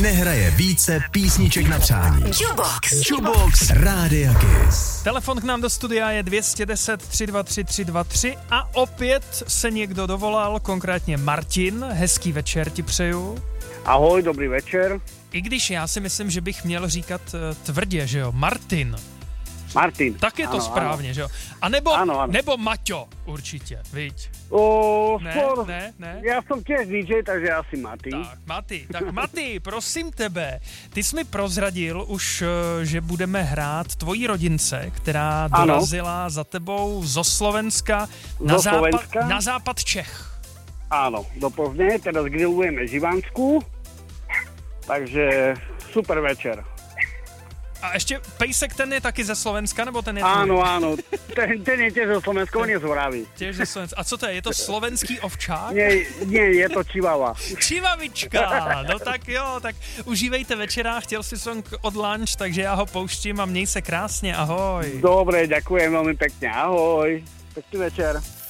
nehraje více písniček na přání. Jukebox Rádia Kiss. Telefon k nám do studia je 210 323 323 a opět se někdo dovolal, konkrétně Martin. Hezký večer ti přeju. Ahoj, dobrý večer. I když já si myslím, že bych měl říkat tvrdě, že jo, Martin. Martin. Tak je to ano, správně, ano. že jo. A nebo, ano. nebo Maťo, určitě, viď? Ne. Já jsem těž DJ, takže asi Mati. Tak Mati, prosím tebe, ty jsi mi prozradil už, že budeme hrát tvojí rodince, která dorazila za tebou zo Slovenska na západ Čech. Áno, do Plzne, teraz grillujeme živánsku, takže super večer. A ještě pejsek, ten je taky ze Slovenska, nebo ten je Áno, ten je tiež zo Slovenska, on je z Horavy. Tiež ze Slovenska. A co to je? Je to slovenský ovčák? Nie, je to čivava. Čivavička, no tak jo, tak užívejte večera, chtěl si song od Lunch, takže já ho pouštím a měj se krásně, ahoj. Dobre, ďakujem veľmi pekne, ahoj. Pekný večer.